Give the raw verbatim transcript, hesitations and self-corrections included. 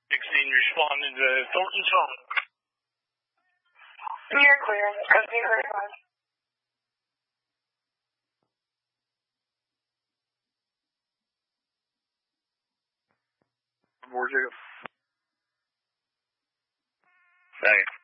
sixteen responding to Thornton's phone. You're clear. Code zero five. Four zero. Second.